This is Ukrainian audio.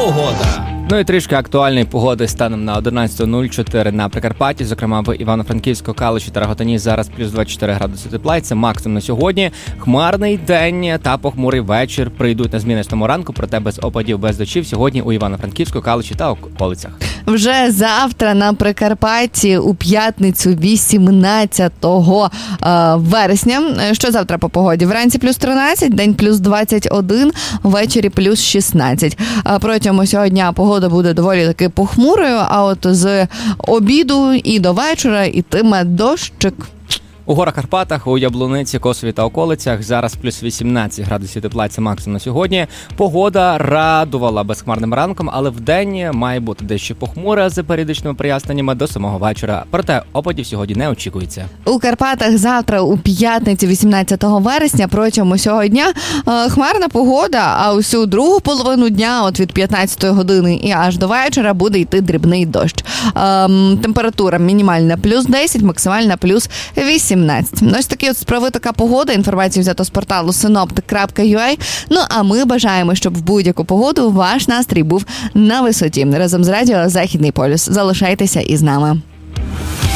Погода. Ну і трішки актуальної погоди станом на 11.04 на Прикарпатті, зокрема в Івано-Франківську, Калуші та Рогатині зараз плюс 24 градуси тепла. Це максимум на сьогодні. Хмарний день та похмурий вечір прийдуть на зміни з тому ранку, проте без опадів, без дощів сьогодні у Івано-Франківську, Калуші та околицях. Вже завтра на Прикарпатті у п'ятницю 18 вересня. Що завтра по погоді? Вранці плюс 13, день плюс 21, ввечері плюс 16. Протягом усього дня погода буде доволі таки похмурою, а от з обіду і до вечора йтиме дощик. У горах Карпатах, у Яблуниці, Косові та околицях зараз плюс 18 градусів тепла, це максимум на сьогодні. Погода радувала безхмарним ранком, але вдень має бути дещо похмура з періодичними проясненнями до самого вечора. Проте опадів сьогодні не очікується. У Карпатах завтра у п'ятницю 18 вересня протягом усього дня хмарна погода, а усю другу половину дня, от від 15 години і аж до вечора, буде йти дрібний дощ. Температура мінімальна плюс 10, максимальна плюс 18. Ось такі от справи, така погода. Інформацію взято з порталу synoptic.ua. Ну, а ми бажаємо, щоб в будь-яку погоду ваш настрій був на висоті. Разом з радіо «Західний полюс». Залишайтеся із нами.